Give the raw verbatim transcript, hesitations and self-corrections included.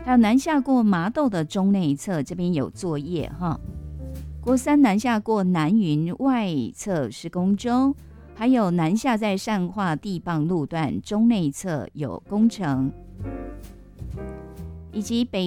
还有南下过麻豆的中内侧，这边有作业哈。国三南下过南云外侧施工中，还有南下在善化地磅路段中内侧有工程，以及北